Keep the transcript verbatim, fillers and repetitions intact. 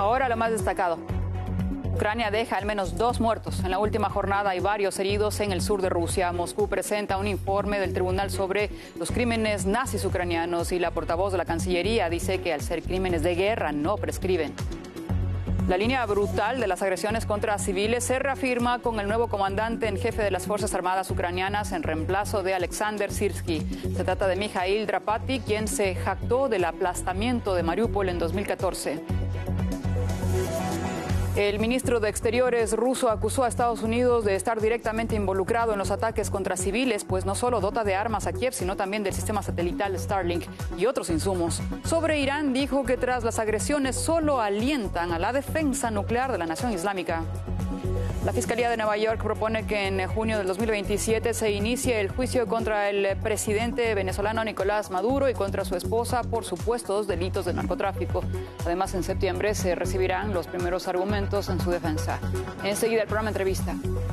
Ahora lo más destacado. Ucrania deja al menos dos muertos. En la última jornada hay varios heridos en el sur de Rusia. Moscú presenta un informe del tribunal sobre los crímenes nazis ucranianos y la portavoz de la Cancillería dice que al ser crímenes de guerra no prescriben. La línea brutal de las agresiones contra civiles se reafirma con el nuevo comandante en jefe de las Fuerzas Armadas ucranianas en reemplazo de Alexander Sirski. Se trata de Mikhail Drapati, quien se jactó del aplastamiento de Mariupol en dos mil catorce. El ministro de Exteriores ruso acusó a Estados Unidos de estar directamente involucrado en los ataques contra civiles, pues no solo dota de armas a Kiev, sino también del sistema satelital Starlink y otros insumos. Sobre Irán, dijo que tras las agresiones solo alientan a la defensa nuclear de la nación islámica. La Fiscalía de Nueva York propone que en junio del dos mil veintisiete se inicie el juicio contra el presidente venezolano Nicolás Maduro y contra su esposa por supuestos delitos de narcotráfico. Además, en septiembre se recibirán los primeros argumentos en su defensa. Enseguida el programa Entrevista.